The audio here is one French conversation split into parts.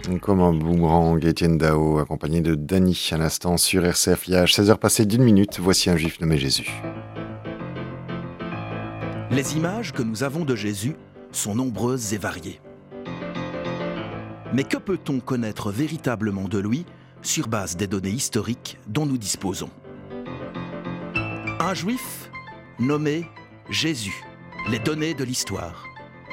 Comme un boomerang, Étienne Dao, accompagné de Dany à l'instant sur RCF. Il y a 16h passées d'une minute, voici un juif nommé Jésus. Les images que nous avons de Jésus sont nombreuses et variées. Mais que peut-on connaître véritablement de lui sur base des données historiques dont nous disposons ? Un juif nommé Jésus, les données de l'histoire.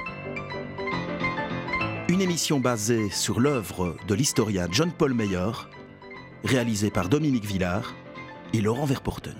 Une émission basée sur l'œuvre de l'historien John Paul Meyer, réalisée par Dominique Villard et Laurent Verpoorten.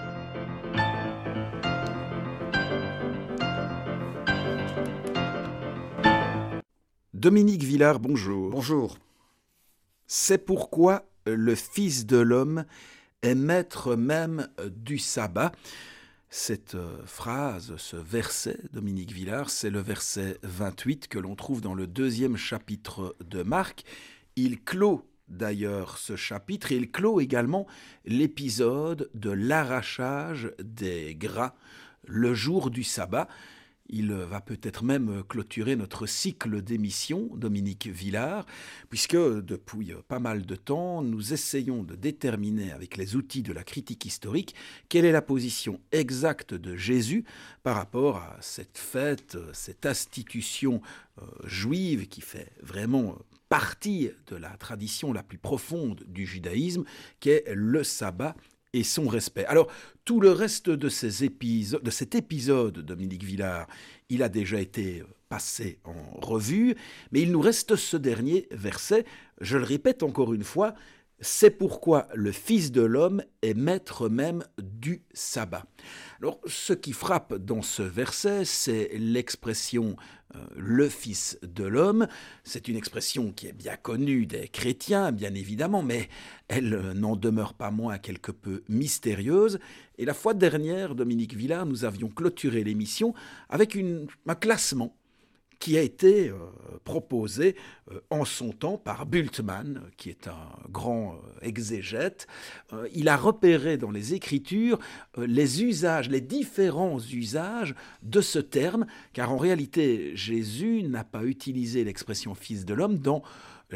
Dominique Villard, bonjour. Bonjour. C'est pourquoi le Fils de l'homme est maître même du sabbat. Cette phrase, ce verset, Dominique Villard, c'est le verset 28 que l'on trouve dans le 2e chapitre de Marc. Il clôt d'ailleurs ce chapitre et il clôt également l'épisode de l'arrachage des grains le jour du sabbat. Il va peut-être même clôturer notre cycle d'émissions, Dominique Villard, puisque depuis pas mal de temps, nous essayons de déterminer avec les outils de la critique historique quelle est la position exacte de Jésus par rapport à cette fête, cette institution juive qui fait vraiment partie de la tradition la plus profonde du judaïsme, qui est le sabbat et son respect. Alors, tout le reste de cet épisode, Dominique Villard, il a déjà été passé en revue, mais il nous reste ce dernier verset, je le répète encore une fois, c'est pourquoi le Fils de l'homme est maître même du sabbat. Alors, ce qui frappe dans ce verset, c'est l'expression le Fils de l'homme. C'est une expression qui est bien connue des chrétiens, bien évidemment, mais elle n'en demeure pas moins quelque peu mystérieuse. Et la fois dernière, Dominique Villard, nous avions clôturé l'émission avec un classement qui a été proposé en son temps par Bultmann, qui est un grand exégète. Il a repéré dans les Écritures les usages, les différents usages de ce terme, car en réalité, Jésus n'a pas utilisé l'expression « fils de l'homme » dans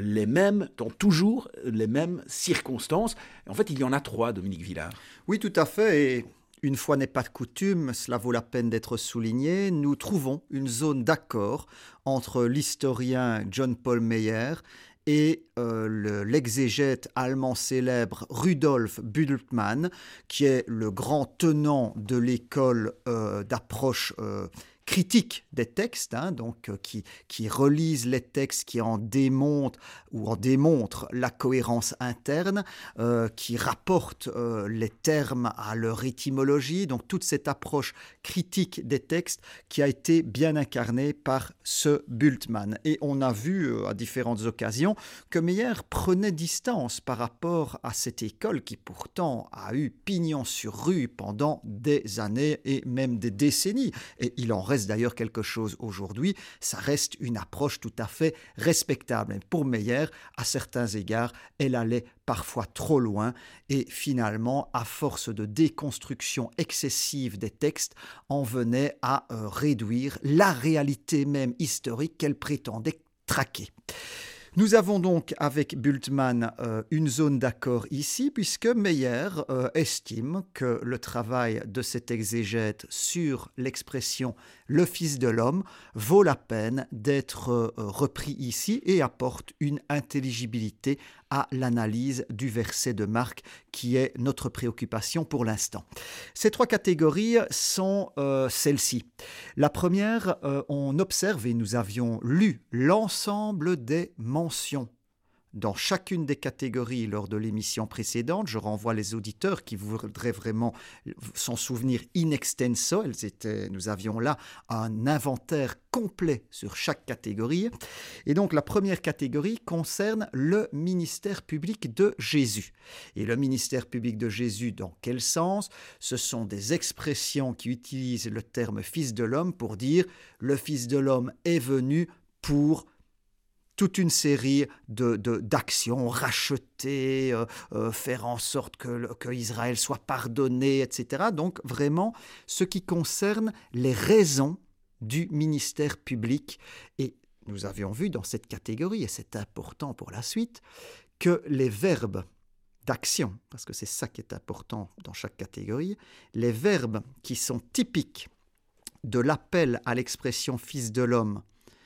toujours les mêmes circonstances. En fait, il y en a 3, Dominique Villard. Oui, tout à fait. Et une fois n'est pas de coutume, cela vaut la peine d'être souligné, nous trouvons une zone d'accord entre l'historien John Paul Meyer et l'exégète allemand célèbre Rudolf Bultmann, qui est le grand tenant de l'école d'approche critique des textes, donc qui relise les textes, qui en démontre la cohérence interne, qui rapporte les termes à leur étymologie, donc toute cette approche critique des textes qui a été bien incarnée par ce Bultmann. Et on a vu à différentes occasions que Meyer prenait distance par rapport à cette école qui pourtant a eu pignon sur rue pendant des années et même des décennies. Et il en reste d'ailleurs quelque chose aujourd'hui, ça reste une approche tout à fait respectable. Et pour Meyer, à certains égards, elle allait parfois trop loin et finalement, à force de déconstruction excessive des textes, en venait à réduire la réalité même historique qu'elle prétendait traquer. Nous avons donc avec Bultmann une zone d'accord ici, puisque Meyer estime que le travail de cet exégète sur l'expression « le Fils de l'homme » vaut la peine d'être repris ici et apporte une intelligibilité à l'analyse du verset de Marc qui est notre préoccupation pour l'instant. Ces 3 catégories sont celles-ci. La première, on observe, et nous avions lu l'ensemble des mentions dans chacune des catégories lors de l'émission précédente. Je renvoie les auditeurs qui voudraient vraiment s'en souvenir in extenso. Nous avions là un inventaire complet sur chaque catégorie. Et donc la première catégorie concerne le ministère public de Jésus. Et le ministère public de Jésus, dans quel sens ? Ce sont des expressions qui utilisent le terme « fils de l'homme » pour dire « le fils de l'homme est venu pour » toute une série d'actions, racheter, faire en sorte que Israël soit pardonné, etc. Donc vraiment, ce qui concerne les raisons du ministère public. Et nous avions vu dans cette catégorie, et c'est important pour la suite, que les verbes d'action, parce que c'est ça qui est important dans chaque catégorie, les verbes qui sont typiques de l'appel à l'expression Fils de l'homme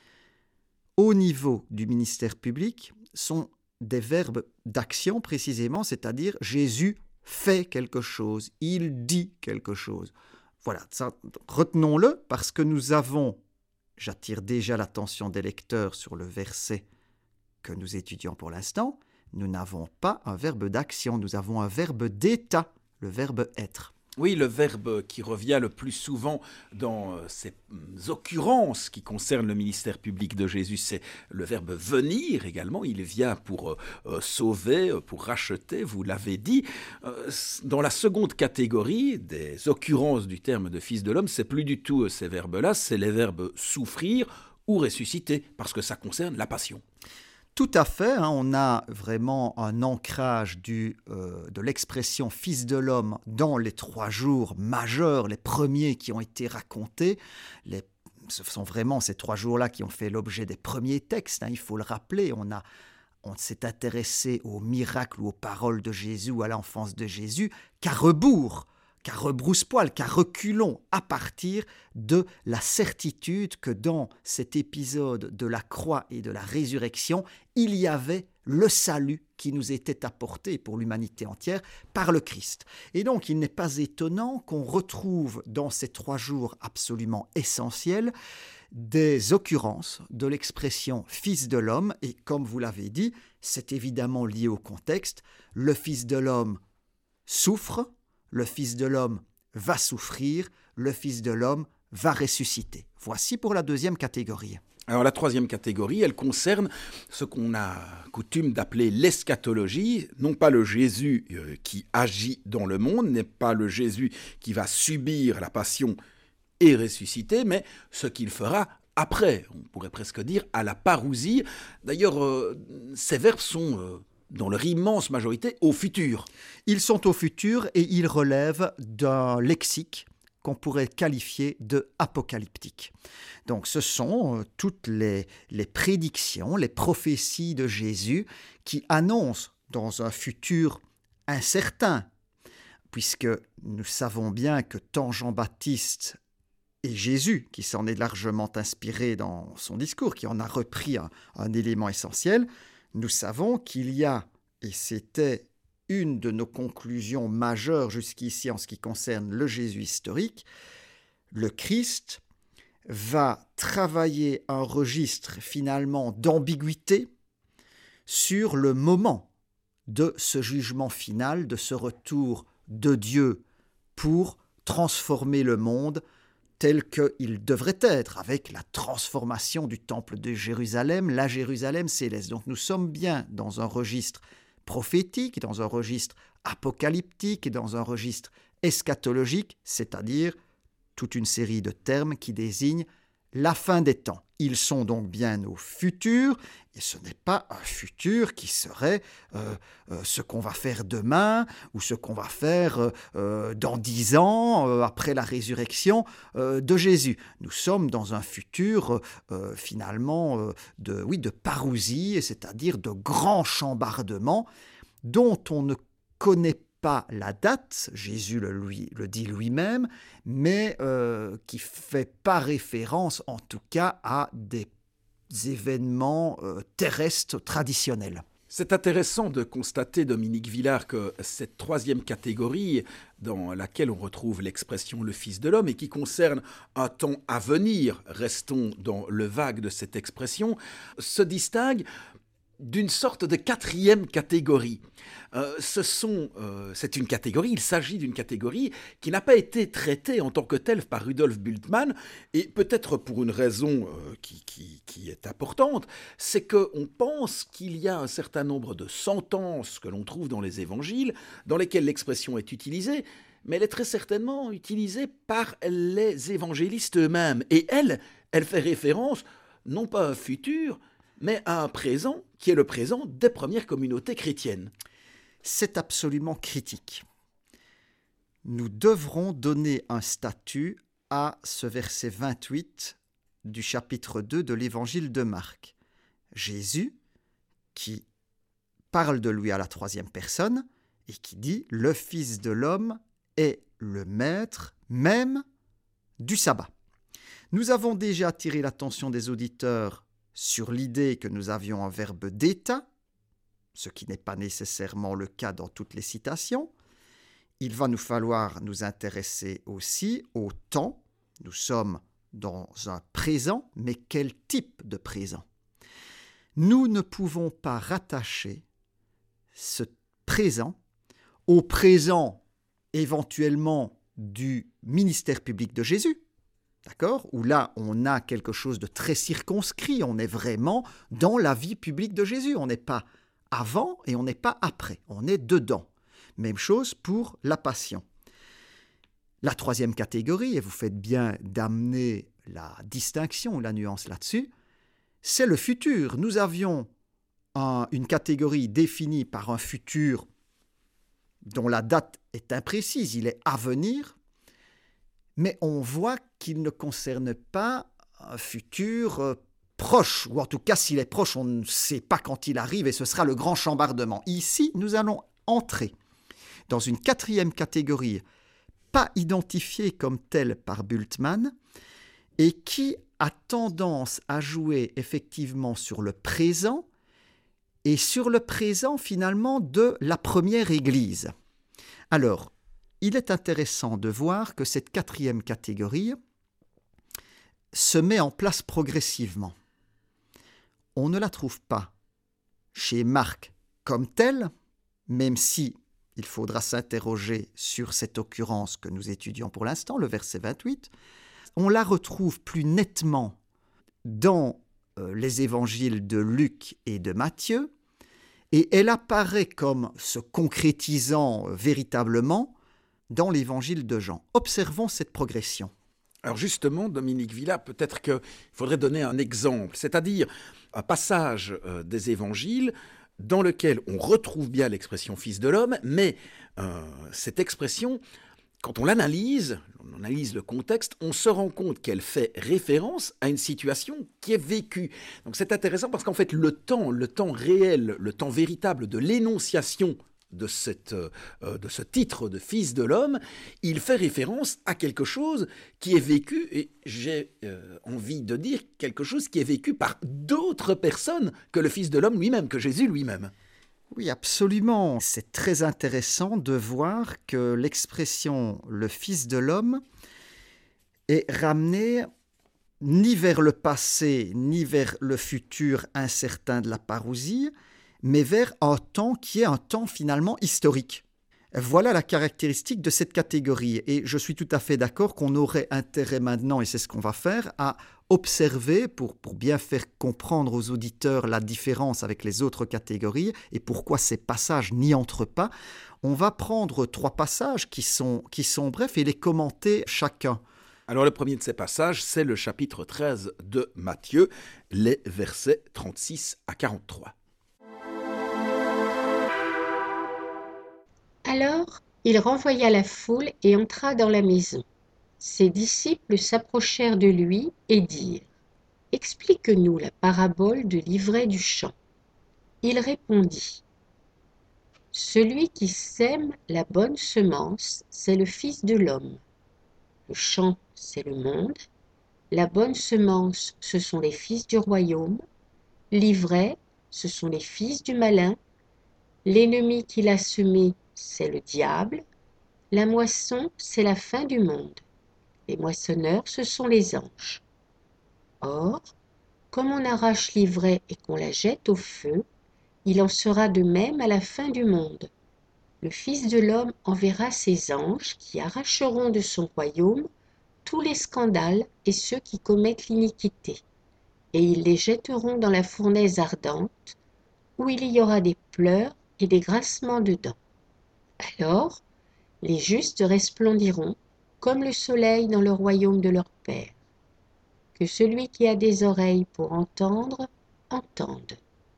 au niveau du ministère public sont des verbes d'action précisément, c'est-à-dire Jésus fait quelque chose, il dit quelque chose. Voilà, ça, retenons-le parce que nous avons, j'attire déjà l'attention des lecteurs sur le verset que nous étudions pour l'instant, nous n'avons pas un verbe d'action, nous avons un verbe d'état, le verbe être. Oui, le verbe qui revient le plus souvent dans ces occurrences qui concernent le ministère public de Jésus, c'est le verbe venir également. Il vient pour sauver, pour racheter, vous l'avez dit. Dans la seconde catégorie des occurrences du terme de Fils de l'homme, c'est plus du tout ces verbes-là, c'est les verbes souffrir ou ressusciter, parce que ça concerne la passion. Tout à fait, on a vraiment un ancrage de l'expression Fils de l'homme dans les 3 jours majeurs, les premiers qui ont été racontés. Ce sont vraiment ces 3 jours-là qui ont fait l'objet des premiers textes, il faut le rappeler. On s'est intéressé aux miracles ou aux paroles de Jésus ou à l'enfance de Jésus qu'à rebours, qu'à rebrousse-poil, qu'à reculons à partir de la certitude que dans cet épisode de la croix et de la résurrection, il y avait le salut qui nous était apporté pour l'humanité entière par le Christ. Et donc, il n'est pas étonnant qu'on retrouve dans ces 3 jours absolument essentiels des occurrences de l'expression « Fils de l'homme » et comme vous l'avez dit, c'est évidemment lié au contexte. Le Fils de l'homme souffre, le Fils de l'homme va souffrir, le Fils de l'homme va ressusciter. Voici pour la deuxième catégorie. Alors la troisième catégorie, elle concerne ce qu'on a coutume d'appeler l'eschatologie, non pas le Jésus qui agit dans le monde, n'est pas le Jésus qui va subir la passion et ressusciter, mais ce qu'il fera après, on pourrait presque dire à la parousie. D'ailleurs, ces verbes sont dans leur immense majorité au futur. Ils sont au futur et ils relèvent d'un lexique qu'on pourrait qualifier de apocalyptique. Donc ce sont toutes les prédictions, les prophéties de Jésus qui annoncent dans un futur incertain, puisque nous savons bien que tant Jean-Baptiste et Jésus, qui s'en est largement inspiré dans son discours, qui en a repris un élément essentiel, nous savons qu'il y a, et c'était une de nos conclusions majeures jusqu'ici en ce qui concerne le Jésus historique, le Christ va travailler un registre finalement d'ambiguïté sur le moment de ce jugement final, de ce retour de Dieu pour transformer le monde tel qu'il devrait être, avec la transformation du temple de Jérusalem, la Jérusalem céleste. Donc nous sommes bien dans un registre prophétique, dans un registre apocalyptique et dans un registre eschatologique, c'est-à-dire toute une série de termes qui désignent la fin des temps. Ils sont donc bien au futur, et ce n'est pas un futur qui serait ce qu'on va faire demain ou ce qu'on va faire dans 10 ans, après la résurrection de Jésus. Nous sommes dans un futur finalement de parousie, c'est-à-dire de grands chambardements dont on ne connaît pas la date, Jésus le dit lui-même, mais qui fait pas référence en tout cas à des événements terrestres traditionnels. C'est intéressant de constater, Dominique Villard, que cette troisième catégorie dans laquelle on retrouve l'expression « le Fils de l'homme » et qui concerne un temps à venir, restons dans le vague de cette expression, se distingue d'une sorte de quatrième catégorie. C'est une catégorie, il s'agit d'une catégorie qui n'a pas été traitée en tant que telle par Rudolf Bultmann, et peut-être pour une raison qui est importante, c'est qu'on pense qu'il y a un certain nombre de sentences que l'on trouve dans les évangiles, dans lesquelles l'expression est utilisée, mais elle est très certainement utilisée par les évangélistes eux-mêmes, et elle fait référence non pas à un futur, mais à un présent qui est le présent des premières communautés chrétiennes. C'est absolument critique. Nous devrons donner un statut à ce verset 28 du chapitre 2 de l'évangile de Marc. Jésus qui parle de lui à la troisième personne et qui dit « Le Fils de l'homme est le maître même du sabbat ». Nous avons déjà attiré l'attention des auditeurs sur l'idée que nous avions un verbe d'état, ce qui n'est pas nécessairement le cas dans toutes les citations. Il va nous falloir nous intéresser aussi au temps. Nous sommes dans un présent, mais quel type de présent ? Nous ne pouvons pas rattacher ce présent au présent éventuellement du ministère public de Jésus, d'accord ? Où là, on a quelque chose de très circonscrit, on est vraiment dans la vie publique de Jésus, on n'est pas avant et on n'est pas après, on est dedans. Même chose pour la passion. La troisième catégorie, et vous faites bien d'amener la distinction, la nuance là-dessus, c'est le futur. Nous avions une catégorie définie par un futur dont la date est imprécise, il est à venir, mais on voit qu'il ne concerne pas un futur proche, ou en tout cas s'il est proche, on ne sait pas quand il arrive et ce sera le grand chambardement. Ici, nous allons entrer dans une quatrième catégorie, pas identifiée comme telle par Bultmann, et qui a tendance à jouer effectivement sur le présent, et sur le présent finalement de la première Église. Alors, il est intéressant de voir que cette quatrième catégorie se met en place progressivement. On ne la trouve pas chez Marc comme telle, même si il faudra s'interroger sur cette occurrence que nous étudions pour l'instant, le verset 28. On la retrouve plus nettement dans les évangiles de Luc et de Matthieu, et elle apparaît comme se concrétisant véritablement dans l'évangile de Jean. Observons cette progression. Alors justement, Dominique Villard, peut-être qu'il faudrait donner un exemple, c'est-à-dire un passage des évangiles dans lequel on retrouve bien l'expression « fils de l'homme », mais cette expression, quand on l'analyse, on analyse le contexte, on se rend compte qu'elle fait référence à une situation qui est vécue. Donc c'est intéressant parce qu'en fait, le temps réel, le temps véritable de l'énonciation de ce titre de fils de l'homme, il fait référence à quelque chose qui est vécu, et j'ai envie de dire quelque chose qui est vécu par d'autres personnes que le fils de l'homme lui-même, que Jésus lui-même. Oui, absolument. C'est très intéressant de voir que l'expression « le Fils de l'homme » est ramenée ni vers le passé, ni vers le futur incertain de la parousie, mais vers un temps qui est un temps finalement historique. Voilà la caractéristique de cette catégorie. Et je suis tout à fait d'accord qu'on aurait intérêt maintenant, et c'est ce qu'on va faire, à observer pour bien faire comprendre aux auditeurs la différence avec les autres catégories et pourquoi ces passages n'y entrent pas. On va prendre 3 passages qui sont brefs et les commenter chacun. Alors le premier de ces passages, c'est le chapitre 13 de Matthieu, les versets 36 à 43. Alors, il renvoya la foule et entra dans la maison. Ses disciples s'approchèrent de lui et dirent : « Explique-nous la parabole de l'ivraie du champ. » Il répondit : « Celui qui sème la bonne semence, c'est le Fils de l'homme. Le champ, c'est le monde. La bonne semence, ce sont les fils du royaume. L'ivraie, ce sont les fils du malin. L'ennemi qui l'a semé, c'est le diable. La moisson, c'est la fin du monde. Les moissonneurs, ce sont les anges. Or, comme on arrache l'ivraie et qu'on la jette au feu, il en sera de même à la fin du monde. Le Fils de l'homme enverra ses anges qui arracheront de son royaume tous les scandales et ceux qui commettent l'iniquité, et ils les jetteront dans la fournaise ardente, où il y aura des pleurs et des grincements de dents. Alors, les justes resplendiront comme le soleil dans le royaume de leur Père. Que celui qui a des oreilles pour entendre, entende.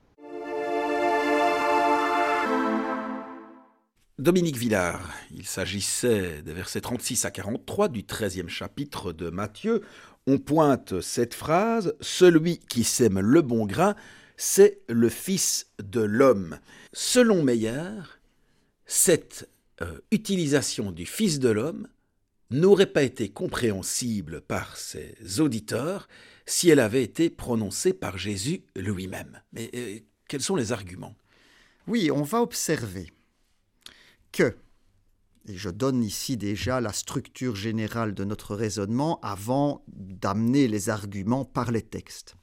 Dominique Villard, il s'agissait des versets 36 à 43 du 13e chapitre de Matthieu. on pointe cette phrase « Celui qui sème le bon grain, c'est le Fils de l'homme ». Selon Meyer, cette utilisation du Fils de l'homme n'aurait pas été compréhensible par ses auditeurs si elle avait été prononcée par Jésus lui-même. Mais quels sont les arguments ? Oui, on va observer que, et je donne ici déjà la structure générale de notre raisonnement avant d'amener les arguments par les textes.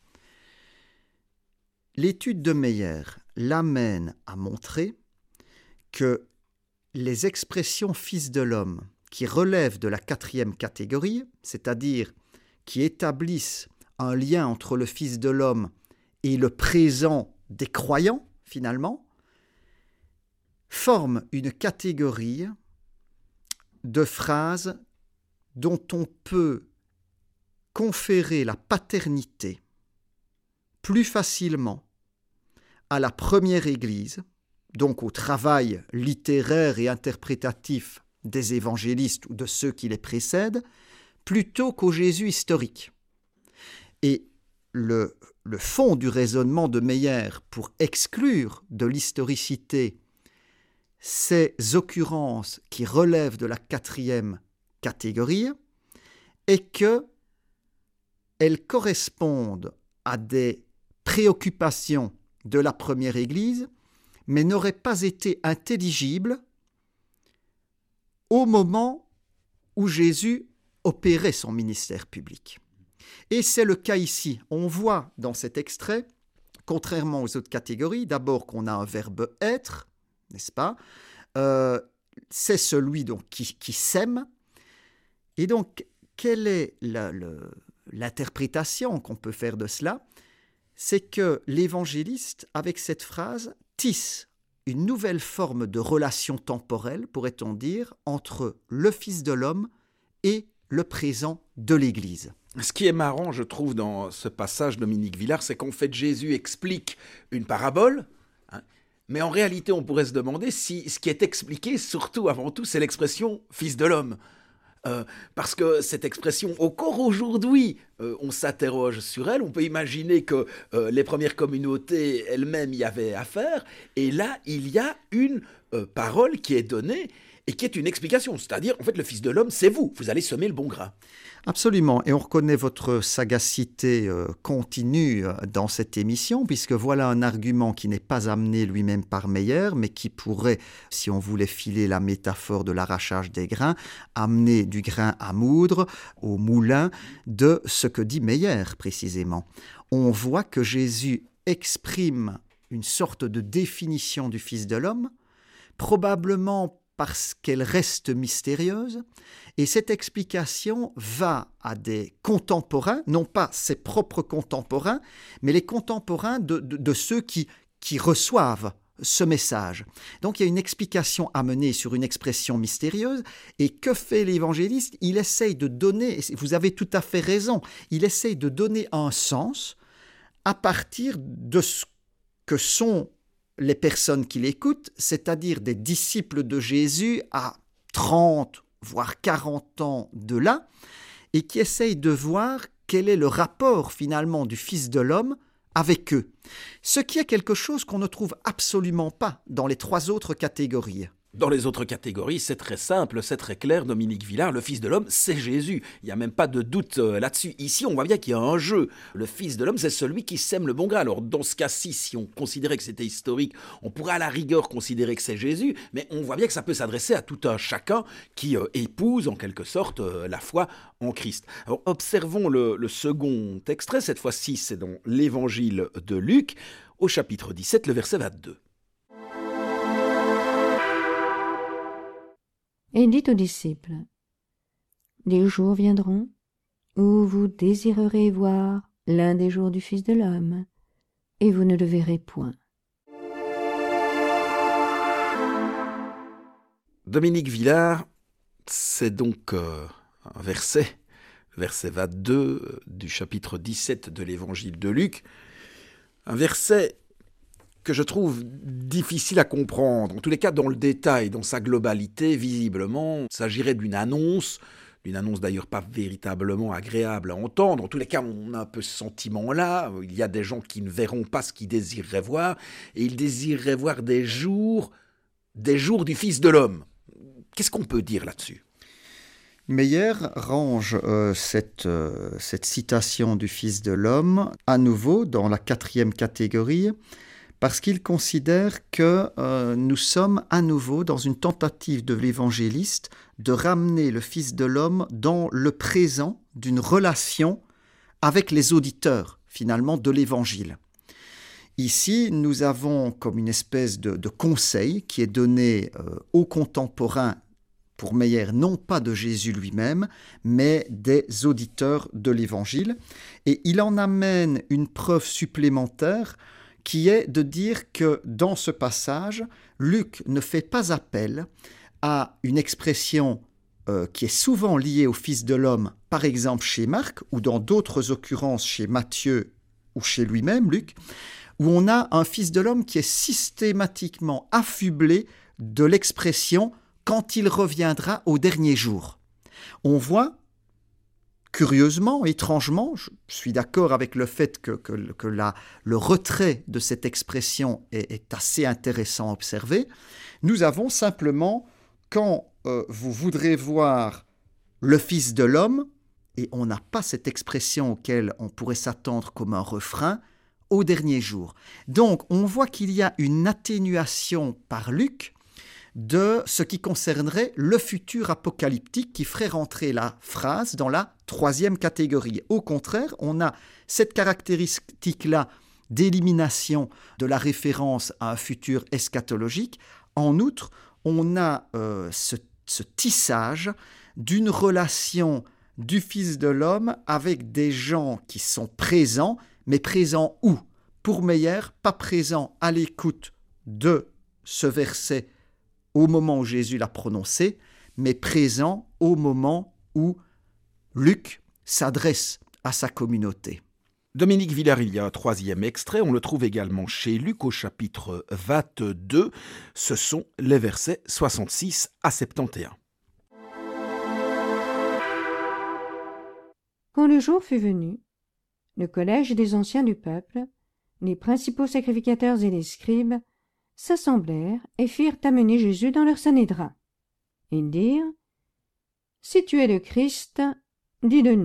L'étude de Meyer l'amène à montrer que les expressions Fils de l'homme qui relèvent de la 4e catégorie, c'est-à-dire qui établissent un lien entre le Fils de l'homme et le présent des croyants, finalement, forment une catégorie de phrases dont on peut conférer la paternité plus facilement à la première Église, donc au travail littéraire et interprétatif des évangélistes ou de ceux qui les précèdent, plutôt qu'au Jésus historique. Et le fond du raisonnement de Meyer pour exclure de l'historicité ces occurrences qui relèvent de la 4e catégorie est qu'elles correspondent à des préoccupations de la première Église, mais n'auraient pas été intelligibles au moment où Jésus opérait son ministère public. Et c'est le cas ici. On voit dans cet extrait, contrairement aux autres catégories, d'abord qu'on a un verbe « être », n'est-ce pas ? C'est celui donc qui sème. Et donc, quelle est l'interprétation qu'on peut faire de cela ? C'est que l'évangéliste, avec cette phrase, tisse une nouvelle forme de relation temporelle, pourrait-on dire, entre le Fils de l'homme et le présent de l'Église. Ce qui est marrant, je trouve, dans ce passage, Dominique Villard, c'est qu'en fait, Jésus explique une parabole, mais en réalité, on pourrait se demander si ce qui est expliqué, surtout avant tout, c'est l'expression « Fils de l'homme ». Parce que cette expression, encore aujourd'hui, on s'interroge sur elle. On peut imaginer que les premières communautés elles-mêmes y avaient affaire. Et là, il y a une parole qui est donnée et qui est une explication. C'est-à-dire, en fait, le Fils de l'homme, c'est vous. Vous allez semer le bon grain. Absolument. Et on reconnaît votre sagacité continue dans cette émission, puisque voilà un argument qui n'est pas amené lui-même par Meyer, mais qui pourrait, si on voulait filer la métaphore de l'arrachage des grains, amener du grain à moudre au moulin de ce que dit Meyer précisément. On voit que Jésus exprime une sorte de définition du Fils de l'homme, probablement parce qu'elle reste mystérieuse, et cette explication va à des contemporains, non pas ses propres contemporains, mais les contemporains de ceux qui reçoivent ce message. Donc il y a une explication amenée sur une expression mystérieuse, et que fait l'évangéliste ? Il essaye de donner, et vous avez tout à fait raison, il essaye de donner un sens à partir de ce que sont les personnes qui l'écoutent, c'est-à-dire des disciples de Jésus à 30, voire 40 ans de là, et qui essayent de voir quel est le rapport finalement du Fils de l'homme avec eux. Ce qui est quelque chose qu'on ne trouve absolument pas dans les 3 autres catégories. Dans les autres catégories, c'est très simple, c'est très clair, Dominique Villard, le Fils de l'homme, c'est Jésus. Il n'y a même pas de doute là-dessus. Ici, on voit bien qu'il y a un jeu. Le Fils de l'homme, c'est celui qui sème le bon grain. Alors, dans ce cas-ci, si on considérait que c'était historique, on pourrait à la rigueur considérer que c'est Jésus, mais on voit bien que ça peut s'adresser à tout un chacun qui épouse, en quelque sorte, la foi en Christ. Alors, observons le second extrait. Cette fois-ci, c'est dans l'Évangile de Luc, au chapitre 17, le verset 22. Et dit aux disciples, « Des jours viendront où vous désirerez voir l'un des jours du Fils de l'homme, et vous ne le verrez point. » Dominique Villard, c'est donc un verset, verset 22 du chapitre 17 de l'Évangile de Luc, un verset que je trouve difficile à comprendre. En tous les cas, dans le détail, dans sa globalité, visiblement, il s'agirait d'une annonce une annonce d'ailleurs pas véritablement agréable à entendre. En tous les cas, on a un peu ce sentiment-là. Il y a des gens qui ne verront pas ce qu'ils désireraient voir, et ils désireraient voir des jours du Fils de l'homme. Qu'est-ce qu'on peut dire là-dessus ? Meyer range cette citation du Fils de l'homme à nouveau dans la 4e catégorie, parce qu'il considère que nous sommes à nouveau dans une tentative de l'évangéliste de ramener le Fils de l'homme dans le présent d'une relation avec les auditeurs, finalement, de l'Évangile. Ici, nous avons comme une espèce de conseil qui est donné aux contemporains, pour Meyer, non pas de Jésus lui-même, mais des auditeurs de l'Évangile. Et il en amène une preuve supplémentaire qui est de dire que dans ce passage, Luc ne fait pas appel à une expression qui est souvent liée au Fils de l'homme, par exemple chez Marc, ou dans d'autres occurrences chez Matthieu ou chez lui-même, Luc, où on a un Fils de l'homme qui est systématiquement affublé de l'expression « quand il reviendra au dernier jour ». On voit, curieusement, étrangement, je suis d'accord avec le fait que le retrait de cette expression est assez intéressant à observer. Nous avons simplement, quand vous voudrez voir le Fils de l'homme, et on n'a pas cette expression auquel on pourrait s'attendre comme un refrain, au dernier jour. Donc, on voit qu'il y a une atténuation par Luc de ce qui concernerait le futur apocalyptique qui ferait rentrer la phrase dans la 3e catégorie. Au contraire, on a cette caractéristique-là d'élimination de la référence à un futur eschatologique. En outre, on a ce tissage d'une relation du Fils de l'homme avec des gens qui sont présents, mais présents où ? Pour Meyer, pas présents à l'écoute de ce verset au moment où Jésus l'a prononcé, mais présent au moment où Luc s'adresse à sa communauté. Dominique Villard, il y a un 3e extrait, on le trouve également chez Luc au chapitre 22, ce sont les versets 66 à 71. Quand le jour fut venu, le collège des anciens du peuple, les principaux sacrificateurs et les scribes, s'assemblèrent et firent amener Jésus dans leur sanhédrin. Ils dirent : « Si tu es le Christ, dis-le-nous. »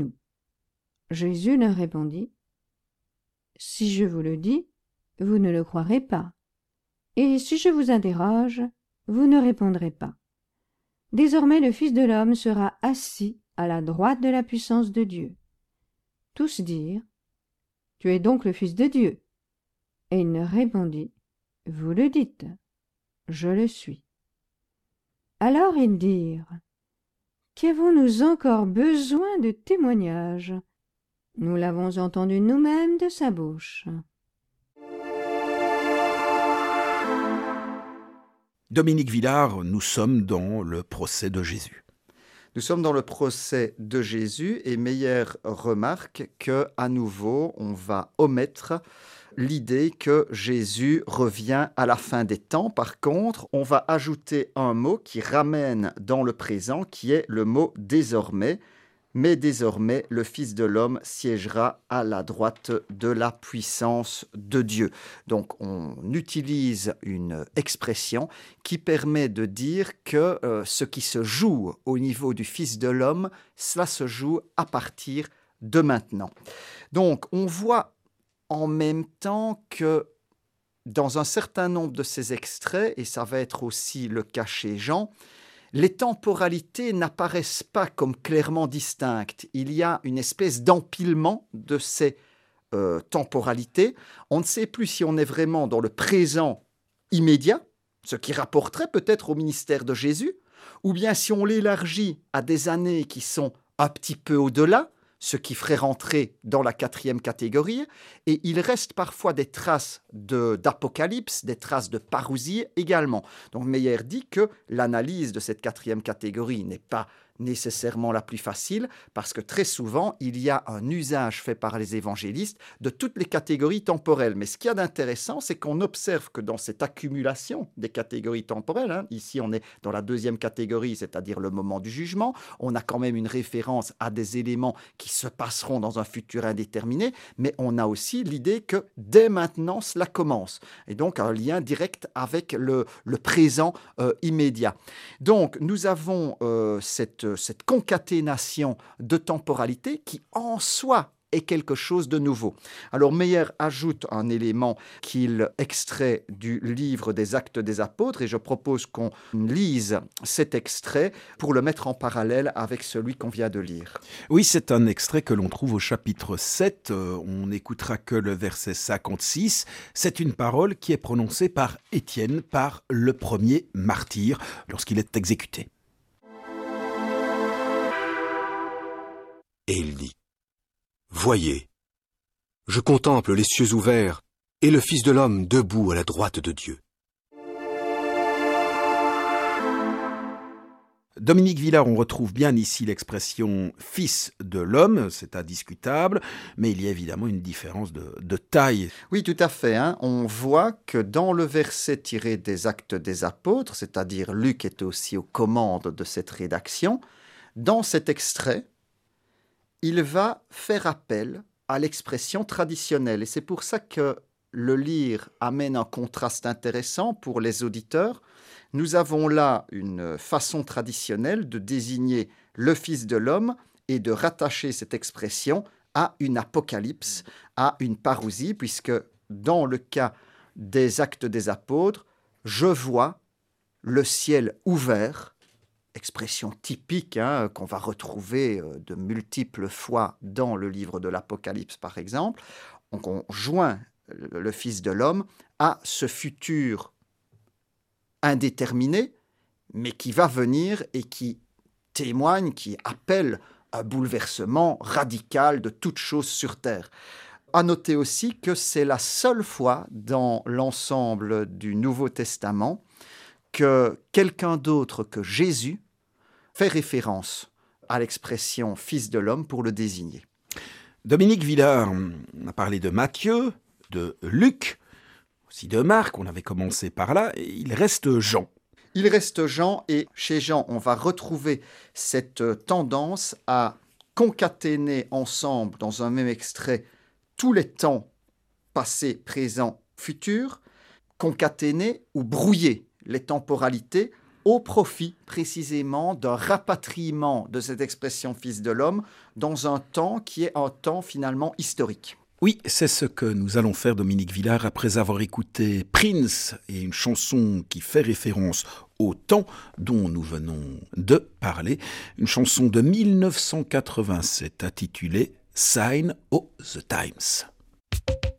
Jésus leur répondit : « Si je vous le dis, vous ne le croirez pas. Et si je vous interroge, vous ne répondrez pas. Désormais le Fils de l'homme sera assis à la droite de la puissance de Dieu. » Tous dirent : « Tu es donc le Fils de Dieu. » Et il leur répondit : « Vous le dites, je le suis. » Alors ils dirent : « Qu'avons-nous encore besoin de témoignages ? Nous l'avons entendu nous-mêmes de sa bouche. » Dominique Villard, nous sommes dans le procès de Jésus. Nous sommes dans le procès de Jésus et Meyer remarque qu'à nouveau, on va omettre l'idée que Jésus revient à la fin des temps. Par contre, on va ajouter un mot qui ramène dans le présent, qui est le mot « désormais ». Mais désormais, le Fils de l'homme siégera à la droite de la puissance de Dieu. Donc, on utilise une expression qui permet de dire que ce qui se joue au niveau du Fils de l'homme, cela se joue à partir de maintenant. Donc, on voit en même temps que dans un certain nombre de ces extraits, et ça va être aussi le cas chez Jean, les temporalités n'apparaissent pas comme clairement distinctes. Il y a une espèce d'empilement de ces temporalités. On ne sait plus si on est vraiment dans le présent immédiat, ce qui rapporterait peut-être au ministère de Jésus, ou bien si on l'élargit à des années qui sont un petit peu au-delà, ce qui ferait rentrer dans la 4e catégorie, et il reste parfois des traces d'apocalypse, des traces de parousie également. Donc Meyer dit que l'analyse de cette 4e catégorie n'est pas nécessairement la plus facile, parce que très souvent, il y a un usage fait par les évangélistes de toutes les catégories temporelles. Mais ce qu'il y a d'intéressant, c'est qu'on observe que dans cette accumulation des catégories temporelles, ici on est dans la deuxième catégorie, c'est-à-dire le moment du jugement, on a quand même une référence à des éléments qui se passeront dans un futur indéterminé, mais on a aussi l'idée que dès maintenant, cela commence. Et donc un lien direct avec le présent immédiat. Donc nous avons cette concaténation de temporalité qui en soi est quelque chose de nouveau. Alors Meyer ajoute un élément qu'il extrait du livre des Actes des Apôtres et je propose qu'on lise cet extrait pour le mettre en parallèle avec celui qu'on vient de lire. Oui, c'est un extrait que l'on trouve au chapitre 7. On n'écoutera que le verset 56. C'est une parole qui est prononcée par Étienne, par le premier martyr, lorsqu'il est exécuté. Et il dit : Voyez, je contemple les cieux ouverts et le Fils de l'homme debout à la droite de Dieu. Dominique Villard, on retrouve bien ici l'expression « fils de l'homme », c'est indiscutable, mais il y a évidemment une différence de taille. Oui, tout à fait. On voit que dans le verset tiré des Actes des Apôtres, c'est-à-dire Luc est aussi aux commandes de cette rédaction, dans cet extrait, il va faire appel à l'expression traditionnelle. Et c'est pour ça que le lire amène un contraste intéressant pour les auditeurs. Nous avons là une façon traditionnelle de désigner le Fils de l'homme et de rattacher cette expression à une apocalypse, à une parousie, puisque dans le cas des Actes des Apôtres, je vois le ciel ouvert, expression typique qu'on va retrouver de multiples fois dans le livre de l'Apocalypse, par exemple. Donc on joint le Fils de l'homme à ce futur indéterminé, mais qui va venir et qui témoigne, qui appelle un bouleversement radical de toute chose sur Terre. À noter aussi que c'est la seule fois dans l'ensemble du Nouveau Testament que quelqu'un d'autre que Jésus fait référence à l'expression « Fils de l'homme » pour le désigner. Dominique Villard, on a parlé de Matthieu, de Luc, aussi de Marc, on avait commencé par là, et il reste Jean. Il reste Jean, et chez Jean, on va retrouver cette tendance à concaténer ensemble, dans un même extrait, tous les temps passés, présents, futurs, concaténer ou brouiller les temporalités au profit précisément d'un rapatriement de cette expression « Fils de l'homme » dans un temps qui est un temps finalement historique. Oui, c'est ce que nous allons faire, Dominique Villard, après avoir écouté Prince et une chanson qui fait référence au temps dont nous venons de parler, une chanson de 1987 intitulée « Sign o' the Times ».